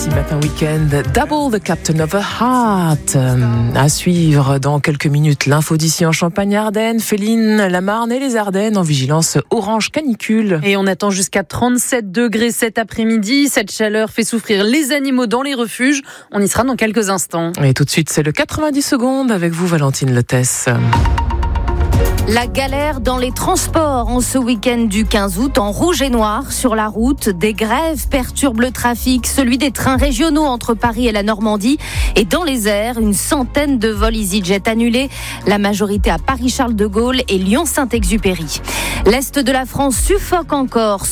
Ici Matin Week-end, Double the Captain of a Heart. À suivre dans quelques minutes, l'info d'ici en Champagne-Ardenne, Féline, la Marne et les Ardennes en vigilance orange canicule. Et on attend jusqu'à 37 degrés cet après-midi. Cette chaleur fait souffrir les animaux dans les refuges. On y sera dans quelques instants. Et tout de suite, c'est le 90 secondes avec vous, Valentine Lotès. La galère dans les transports en ce week-end du 15 août en rouge et noir sur la route. Des grèves perturbent le trafic, celui des trains régionaux entre Paris et la Normandie. Et dans les airs, une centaine de vols EasyJet annulés. La majorité à Paris-Charles de Gaulle et Lyon-Saint-Exupéry. L'Est de la France suffoque encore.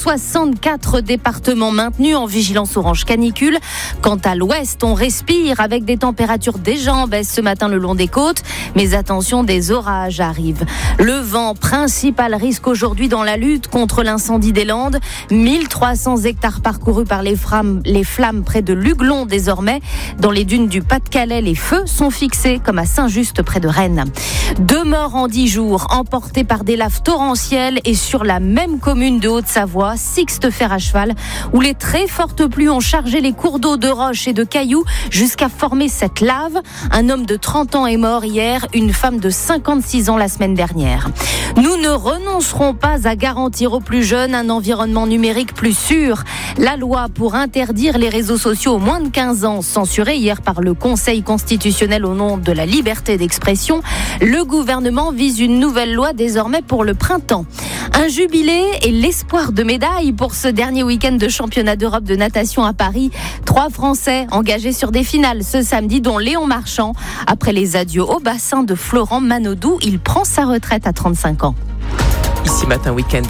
64 départements maintenus en vigilance orange canicule. Quant à l'Ouest, on respire avec des températures déjà en baisse ce matin le long des côtes. Mais attention, des orages arrivent. Le vent, principal risque aujourd'hui dans la lutte contre l'incendie des Landes. 1300 hectares parcourus par les flammes près de Luglon désormais. Dans les dunes du Pas-de-Calais, les feux sont fixés comme à Saint-Just près de Rennes. 2 morts en 10 jours, emportés par des laves torrentielles et sur la même commune de Haute-Savoie, Sixte fer à cheval, où les très fortes pluies ont chargé les cours d'eau de roches et de cailloux jusqu'à former cette lave. Un homme de 30 ans est mort hier, une femme de 56 ans la semaine dernière. Nous ne renoncerons pas à garantir aux plus jeunes un environnement numérique plus sûr. La loi pour interdire les réseaux sociaux aux moins de 15 ans, censurée hier par le Conseil constitutionnel au nom de la liberté d'expression, le gouvernement vise une nouvelle loi désormais pour le printemps. Un jubilé et l'espoir de médaille pour ce dernier week-end de championnat d'Europe de natation à Paris. 3 Français engagés sur des finales ce samedi, dont Léon Marchand. Après les adieux au bassin de Florent Manodou, il prend sa retraite à 35 ans. Ici Matin Week-end,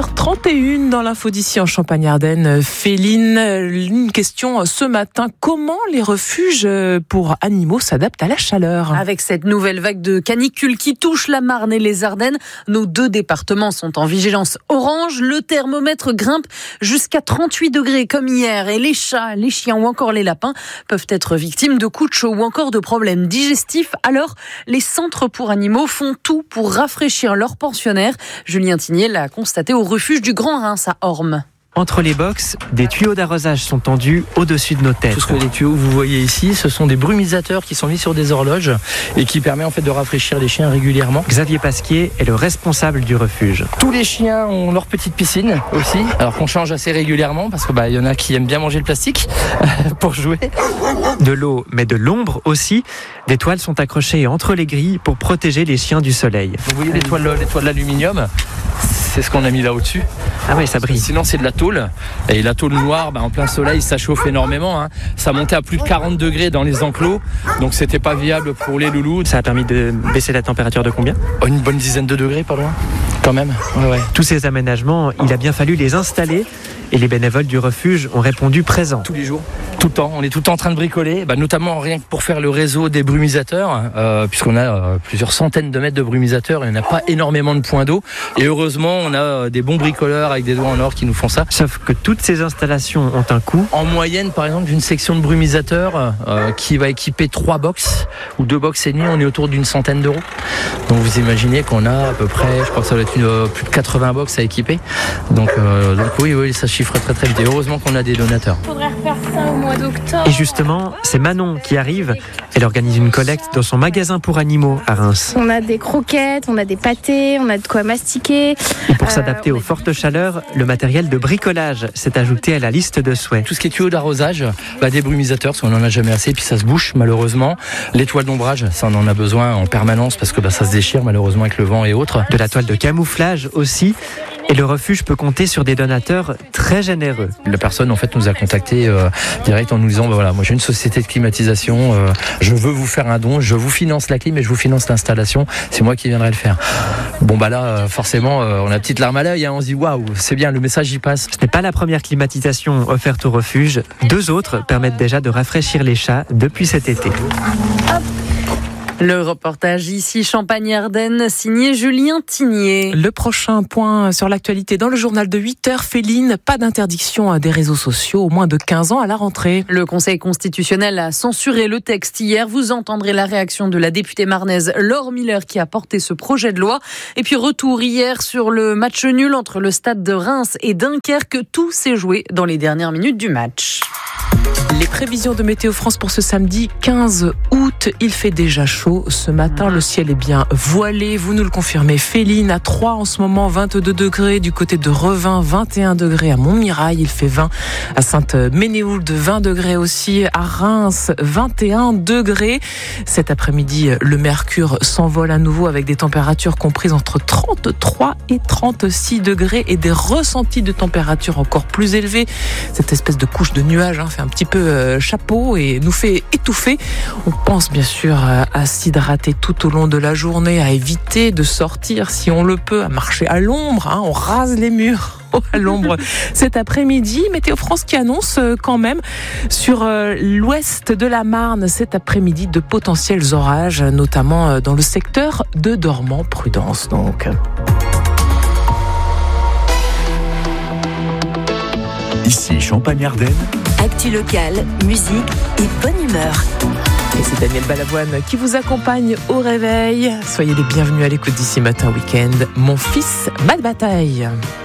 7h31 dans l'info d'ici en Champagne-Ardenne. Féline, une question ce matin. Comment les refuges pour animaux s'adaptent à la chaleur ? Avec cette nouvelle vague de canicule qui touche la Marne et les Ardennes, nos 2 départements sont en vigilance orange. Le thermomètre grimpe jusqu'à 38 degrés comme hier. Et les chats, les chiens ou encore les lapins peuvent être victimes de coups de chaud ou encore de problèmes digestifs. Alors, les centres pour animaux font tout pour rafraîchir leurs pensionnaires. Julien Tigné l'a constaté au refuge du Grand Reims à Ormes. Entre les box, des tuyaux d'arrosage sont tendus au-dessus de nos têtes. Tout ce que les tuyaux que vous voyez ici, ce sont des brumisateurs qui sont mis sur des horloges et qui permettent en fait de rafraîchir les chiens régulièrement. Xavier Pasquier est le responsable du refuge. Tous les chiens ont leur petite piscine aussi, alors qu'on change assez régulièrement parce que y en a qui aiment bien manger le plastique pour jouer. De l'eau, mais de l'ombre aussi. Des toiles sont accrochées entre les grilles pour protéger les chiens du soleil. Vous voyez les toiles d'aluminium, c'est ce qu'on a mis là au-dessus. Ah oui, ça brille. Sinon c'est de la tôle. Et la tôle noire, en plein soleil, ça chauffe énormément. Ça montait à plus de 40 degrés dans les enclos. Donc c'était pas viable pour les loulous. Ça a permis de baisser la température de combien ? Une bonne dizaine de degrés, pas loin. Quand même. Ouais. Tous ces aménagements, il a bien fallu les installer. Et les bénévoles du refuge ont répondu présents. Tous les jours, tout le temps. On est tout le temps en train de bricoler, notamment rien que pour faire le réseau des brumisateurs, puisqu'on a plusieurs centaines de mètres de brumisateurs et on n'a pas énormément de points d'eau. Et heureusement, on a des bons bricoleurs avec des doigts en or qui nous font ça. Sauf que toutes ces installations ont un coût. En moyenne, par exemple, d'une section de brumisateurs qui va équiper 3 box ou 2 box et demi, on est autour d'une centaine d'euros. Donc vous imaginez qu'on a à peu près, je crois que ça doit être plus de 80 box à équiper. Donc oui, ça chiffre très très vite. Et heureusement qu'on a des donateurs. Il faudrait refaire ça au mois d'octobre. Et justement, c'est Manon qui arrive. Elle organise une collecte dans son magasin pour animaux à Reims. On a des croquettes, on a des pâtés, on a de quoi mastiquer. Et pour s'adapter aux fortes chaleurs, le matériel de bricolage s'est ajouté à la liste de souhaits. Tout ce qui est tuyaux d'arrosage, des brumisateurs, parce qu'on n'en a jamais assez, puis ça se bouche malheureusement. Les toiles d'ombrage, ça on en a besoin en permanence parce que ça se déchire malheureusement avec le vent et autres. De la toile de camouflage aussi. Et le refuge peut compter sur des donateurs très généreux. La personne en fait nous a contacté direct en nous disant moi j'ai une société de climatisation, je veux vous faire un don, je vous finance la clim et je vous finance l'installation, c'est moi qui viendrai le faire. Là forcément on a une petite larme à l'œil, on se dit waouh, c'est bien, le message y passe. Ce n'est pas la première climatisation offerte au refuge, 2 autres permettent déjà de rafraîchir les chats depuis cet été. Le reportage ici Champagne-Ardenne, signé Julien Tigné. Le prochain point sur l'actualité dans le journal de 8h, Féline, pas d'interdiction des réseaux sociaux aux moins de 15 ans à la rentrée. Le Conseil constitutionnel a censuré le texte hier. Vous entendrez la réaction de la députée marnaise Laure Miller qui a porté ce projet de loi. Et puis retour hier sur le match nul entre le stade de Reims et Dunkerque. Tout s'est joué dans les dernières minutes du match. Les prévisions de Météo France pour ce samedi 15 août, il fait déjà chaud. Ce matin, le ciel est bien voilé, vous nous le confirmez. Féline à 3 en ce moment, 22 degrés du côté de Revin, 21 degrés à Montmirail, il fait 20 à Sainte-Ménéhould, 20 degrés aussi à Reims, 21 degrés. Cet après-midi, le mercure s'envole à nouveau avec des températures comprises entre 33 et 36 degrés et des ressentis de température encore plus élevés. Cette espèce de couche de nuages fait un petit peu chapeau et nous fait étouffer. On pense bien sûr à s'hydrater tout au long de la journée, à éviter de sortir si on le peut, à marcher à l'ombre. On rase les murs à l'ombre cet après-midi. Météo France qui annonce quand même sur l'ouest de la Marne cet après-midi de potentiels orages, notamment dans le secteur de Dormans. Prudence donc. Ici Champagne-Ardenne. Actu locale, musique et bonne humeur. Et c'est Daniel Balavoine qui vous accompagne au réveil. Soyez les bienvenus à l'écoute d'ici Matin Week-end. Mon fils, Bad Bataille.